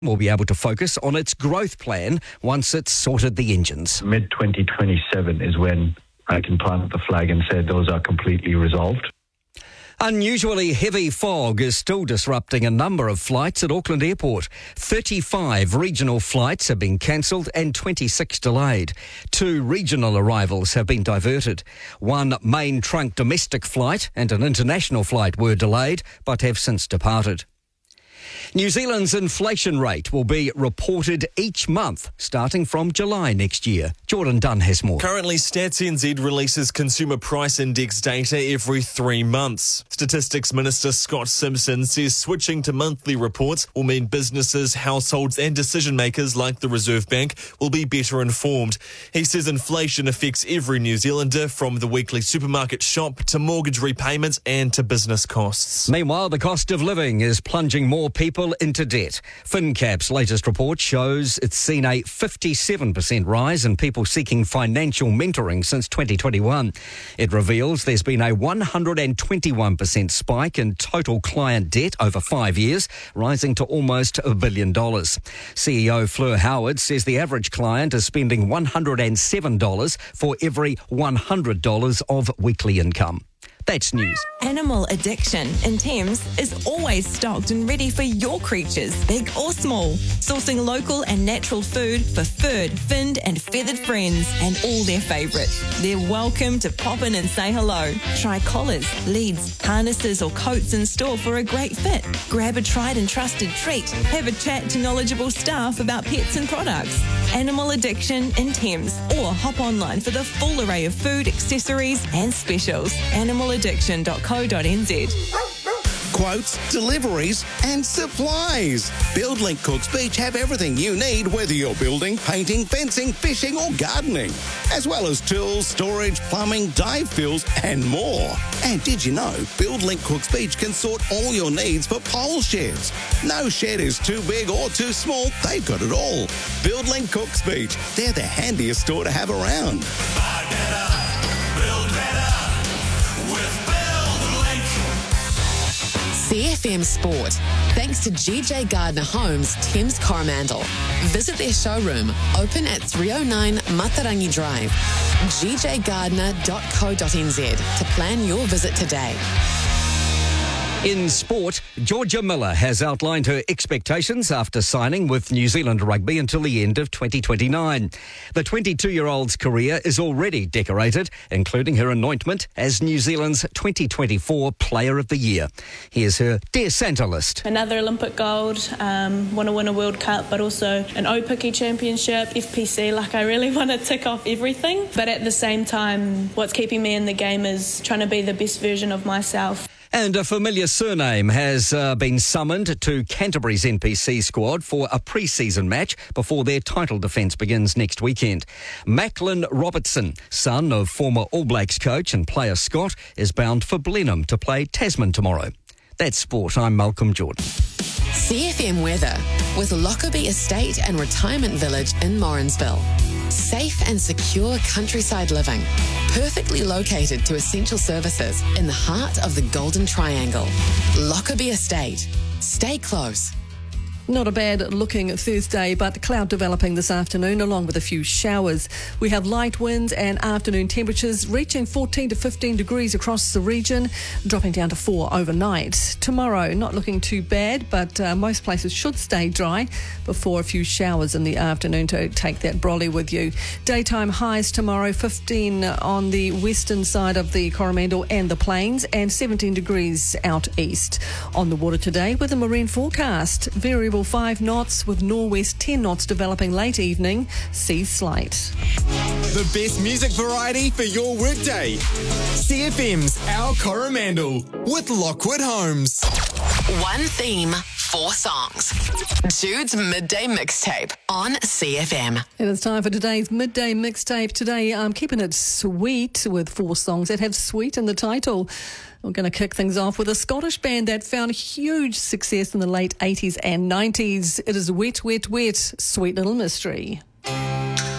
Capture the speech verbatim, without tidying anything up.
will be able to focus on its growth plan once it's sorted the engines. mid twenty twenty-seven is when I can plant the flag and say those are completely resolved. Unusually heavy fog is still disrupting a number of flights at Auckland Airport. thirty-five regional flights have been cancelled and twenty-six delayed. Two regional arrivals have been diverted. One main trunk domestic flight and an international flight were delayed but have since departed. New Zealand's inflation rate will be reported each month starting from July next year. Jordan Dunn has more. Currently, Stats N Z releases consumer price index data every three months. Statistics Minister Scott Simpson says switching to monthly reports will mean businesses, households and decision makers like the Reserve Bank will be better informed. He says inflation affects every New Zealander, from the weekly supermarket shop to mortgage repayments and to business costs. Meanwhile, the cost of living is plunging more people into debt. FinCap's latest report shows it's seen a fifty-seven percent rise in people seeking financial mentoring since twenty twenty-one. It reveals there's been a one hundred twenty-one percent spike in total client debt over five years, rising to almost a billion dollars. C E O Fleur Howard says the average client is spending one hundred seven dollars for every one hundred dollars of weekly income. That's news. Animal Addiction in Thames is always stocked and ready for your creatures, big or small. Sourcing local and natural food for furred, finned and feathered friends and all their favourites. They're welcome to pop in and say hello. Try collars, leads, harnesses or coats in store for a great fit. Grab a tried and trusted treat. Have a chat to knowledgeable staff about pets and products. Animal Addiction in Thames, or hop online for the full array of food, accessories and specials. animal addiction dot co dot n z. Quotes, deliveries and supplies. BuildLink Cooks Beach have everything you need, whether you're building, painting, fencing, fishing or gardening, as well as tools, storage, plumbing, dive fills and more. And did you know BuildLink Cooks Beach can sort all your needs for pole sheds? No shed is too big or too small, they've got it all. BuildLink Cooks Beach, they're the handiest store to have around. Buy better, build better. C F M Sport, thanks to G J Gardner Homes, Thames Coromandel. Visit their showroom, open at three oh nine Matarangi Drive. g j gardner dot co dot n z to plan your visit today. In sport, Georgia Miller has outlined her expectations after signing with New Zealand Rugby until the end of twenty twenty-nine. The twenty-two-year-old's career is already decorated, including her anointment as New Zealand's twenty twenty-four Player of the Year. Here's her Dear Santa list. Another Olympic gold, um, want to win a World Cup, but also an Opiki Championship, F P C. Like, I really want to tick off everything. But at the same time, what's keeping me in the game is trying to be the best version of myself. And a familiar surname has uh, been summoned to Canterbury's N P C squad for a pre-season match before their title defence begins next weekend. Macklin Robertson, son of former All Blacks coach and player Scott, is bound for Blenheim to play Tasman tomorrow. That's sport. I'm Malcolm Jordan. C F M weather with Lockerbie Estate and Retirement Village in Morrinsville. Safe and secure countryside living, perfectly located to essential services in the heart of the Golden Triangle. Lockerbie Estate. Stay close. Not a bad looking Thursday, but cloud developing this afternoon along with a few showers. We have light winds and afternoon temperatures reaching fourteen to fifteen degrees across the region, dropping down to four overnight. Tomorrow, not looking too bad, but uh, most places should stay dry before a few showers in the afternoon to take that brolly with you. Daytime highs tomorrow, fifteen on the western side of the Coromandel and the Plains, and seventeen degrees out east. On the water today with a marine forecast, variable five knots with northwest ten knots developing late evening, seas slight. The best music variety for your workday. C F M's Our Coromandel with Lockwood Homes. One theme, four songs. Jude's Midday Mixtape on C F M. And it's time for today's Midday Mixtape. Today I'm keeping it sweet with four songs that have sweet in the title. We're going to kick things off with a Scottish band that found huge success in the late eighties and nineties. It is Wet, Wet, Wet, Sweet Little Mystery.